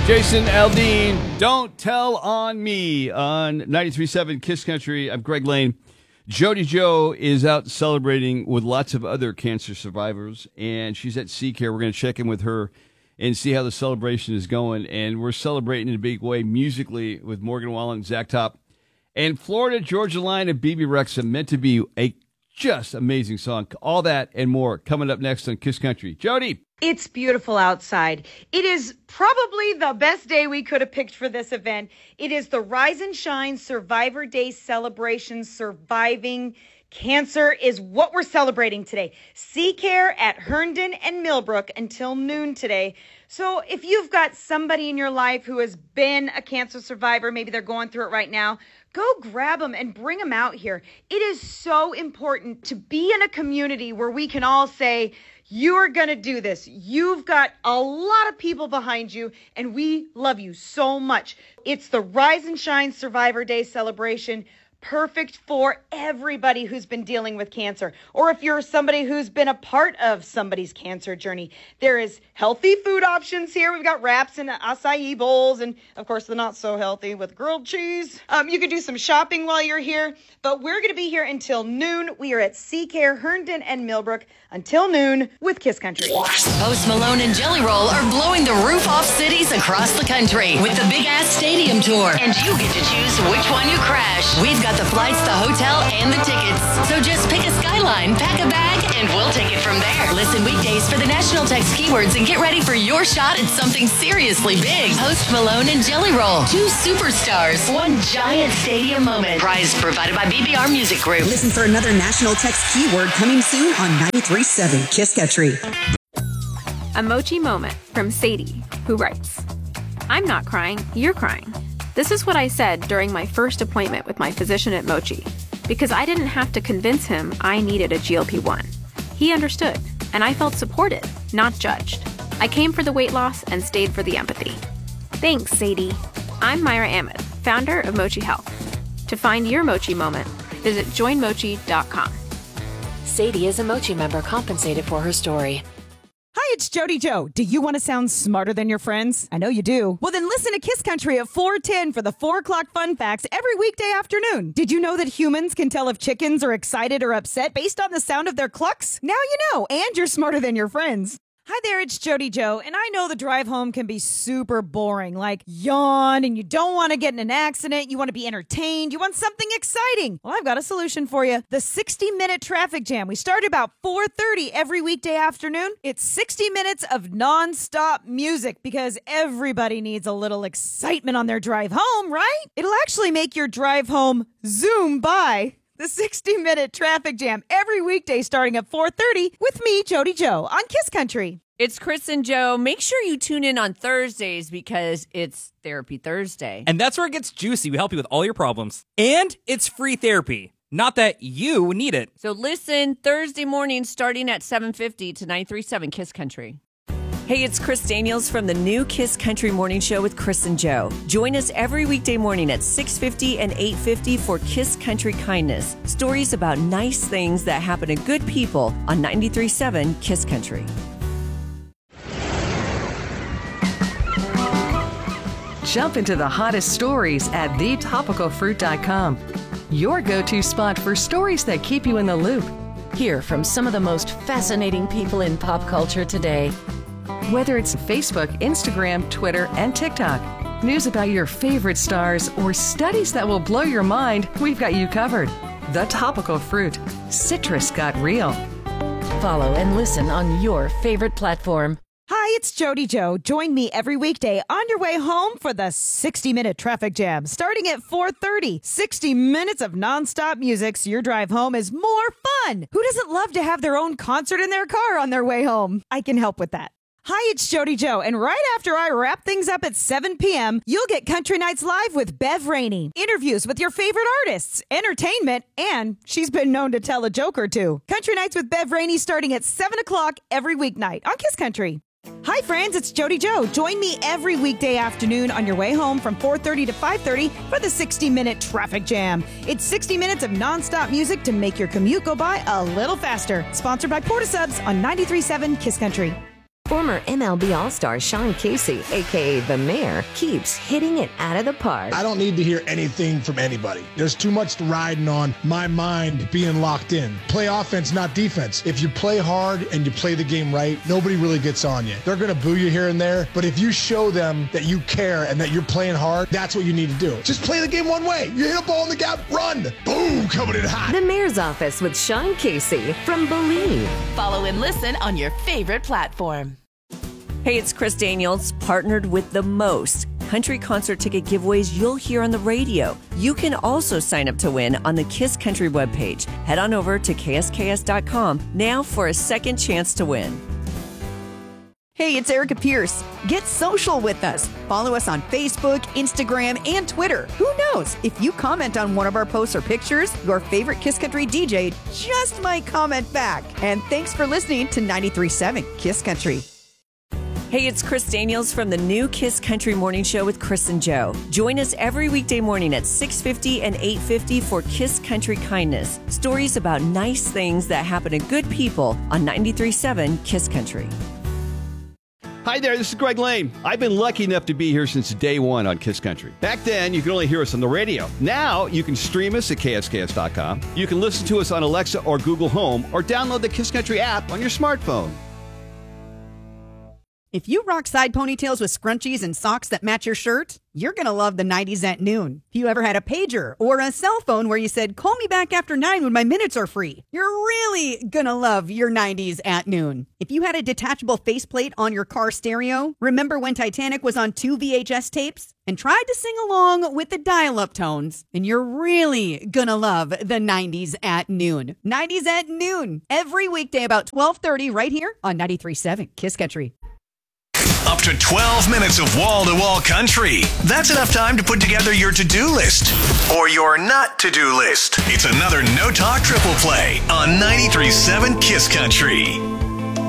Jason Aldean, Don't Tell on Me on 93.7 Kiss Country. I'm Greg Lane. Jody Joe is out celebrating with lots of other cancer survivors, and she's at C-Care. We're going to check in with her and see how the celebration is going. And we're celebrating in a big way musically with Morgan Wallen, Zach Top, and Florida Georgia Line and BB Rexa, meant to be a just amazing song. All that and more coming up next on Kiss Country. Jody. It's beautiful outside. It is probably the best day we could have picked for this event. It is the Rise and Shine Survivor Day celebration. Surviving cancer is what we're celebrating today. C-Care at Herndon and Millbrook until noon today. So if you've got somebody in your life who has been a cancer survivor, maybe they're going through it right now, go grab them and bring them out here. It is so important to be in a community where we can all say, you are going to do this. You've got a lot of people behind you, and we love you so much. It's the Rise and Shine Survivor Day celebration. Perfect for everybody who's been dealing with cancer, or if you're somebody who's been a part of somebody's cancer journey. There is healthy food options here. We've got wraps and acai bowls, and of course the not so healthy with grilled cheese. You can do some shopping while you're here, but we're going to be here until noon. We are at C-Care, Herndon and Millbrook until noon with Kiss Country. Post Malone and Jelly Roll are blowing the roof off cities across the country with the Big Ass Stadium Tour, and you get to choose which one you crash. We've got the flights, the hotel, and the tickets. So just pick a skyline, pack a bag, and we'll take it from there. Listen weekdays for the national text keywords and get ready for your shot at something seriously big. Post Malone and Jelly Roll. 2 superstars. 1 giant stadium moment. Prize provided by BBR Music Group. Listen for another national text keyword coming soon on 93.7 Kiss Country. A Mochi moment from Sadie, who writes, I'm not crying, you're crying. This is what I said during my first appointment with my physician at Mochi, because I didn't have to convince him I needed a GLP-1. He understood, and I felt supported, not judged. I came for the weight loss and stayed for the empathy. Thanks, Sadie. I'm Myra Ahmed, founder of Mochi Health. To find your Mochi moment, visit joinmochi.com. Sadie is a Mochi member compensated for her story. Hi, it's Jody Joe. Do you want to sound smarter than your friends? I know you do. Well, then listen to Kiss Country at 4:10 for the 4 o'clock fun facts every weekday afternoon. Did you know that humans can tell if chickens are excited or upset based on the sound of their clucks? Now you know, and you're smarter than your friends. Hi there, it's Jody Joe, and I know the drive home can be super boring, like yawn, and you don't want to get in an accident, you want to be entertained, you want something exciting. Well, I've got a solution for you. The 60-minute traffic jam. We start about 4:30 every weekday afternoon. It's 60 minutes of non-stop music because everybody needs a little excitement on their drive home, right? It'll actually make your drive home zoom by. The 60-minute traffic jam every weekday starting at 4:30 with me, Jody Joe, on Kiss Country. It's Chris and Joe. Make sure you tune in on Thursdays because it's Therapy Thursday. And that's where it gets juicy. We help you with all your problems. And it's free therapy. Not that you need it. So listen Thursday mornings starting at 7:50 to 93.7 Kiss Country. Hey, it's Chris Daniels from the new Kiss Country Morning Show with Chris and Joe. Join us every weekday morning at 6:50 and 8:50 for Kiss Country Kindness. Stories about nice things that happen to good people on 93.7 Kiss Country. Jump into the hottest stories at thetopicalfruit.com. Your go-to spot for stories that keep you in the loop. Hear from some of the most fascinating people in pop culture today. Whether it's Facebook, Instagram, Twitter, and TikTok, news about your favorite stars, or studies that will blow your mind, we've got you covered. The Topical Fruit. Citrus got real. Follow and listen on your favorite platform. Hi, it's Jody Joe. Join me every weekday on your way home for the 60-minute traffic jam starting at 4:30. 60 minutes of nonstop music so your drive home is more fun. Who doesn't love to have their own concert in their car on their way home? I can help with that. Hi, it's Jody Joe, and right after I wrap things up at 7 p.m., you'll get Country Nights Live with Bev Rainey. Interviews with your favorite artists, entertainment, and she's been known to tell a joke or two. Country Nights with Bev Rainey starting at 7 o'clock every weeknight on Kiss Country. Hi, friends, it's Jody Joe. Join me every weekday afternoon on your way home from 4:30 to 5:30 for the 60-minute traffic jam. It's 60 minutes of nonstop music to make your commute go by a little faster. Sponsored by Porta Subs on 93.7 Kiss Country. Former MLB All-Star Sean Casey, a.k.a. The Mayor, keeps hitting it out of the park. I don't need to hear anything from anybody. There's too much riding on my mind being locked in. Play offense, not defense. If you play hard and you play the game right, nobody really gets on you. They're going to boo you here and there, but if you show them that you care and that you're playing hard, that's what you need to do. Just play the game one way. You hit a ball in the gap, run. Boom, coming in hot. The Mayor's Office with Sean Casey from Believe. Follow and listen on your favorite platform. Hey, it's Chris Daniels, partnered with the most country concert ticket giveaways you'll hear on the radio. You can also sign up to win on the Kiss Country webpage. Head on over to ksks.com now for a second chance to win. Hey, it's Erica Pierce. Get social with us. Follow us on Facebook, Instagram, and Twitter. Who knows? If you comment on one of our posts or pictures, your favorite Kiss Country DJ just might comment back. And thanks for listening to 93.7 Kiss Country. Hey, it's Chris Daniels from the new Kiss Country Morning Show with Chris and Joe. Join us every weekday morning at 6:50 and 8:50 for Kiss Country Kindness. Stories about nice things that happen to good people on 93.7 Kiss Country. Hi there, this is Greg Lane. I've been lucky enough to be here since day one on Kiss Country. Back then, you could only hear us on the radio. Now, you can stream us at ksks.com. You can listen to us on Alexa or Google Home, or download the Kiss Country app on your smartphone. If you rock side ponytails with scrunchies and socks that match your shirt, you're going to love the 90s at noon. If you ever had a pager or a cell phone where you said, call me back after 9 when my minutes are free, you're really going to love your 90s at noon. If you had a detachable faceplate on your car stereo, remember when Titanic was on 2 VHS tapes and tried to sing along with the dial-up tones, and you're really going to love the 90s at noon. 90s at noon, every weekday about 12:30 right here on 93.7 Kiss Country. Up to 12 minutes of wall-to-wall country. That's enough time to put together your to-do list. Or your not to-do list. It's another No Talk Triple Play on 93.7 Kiss Country.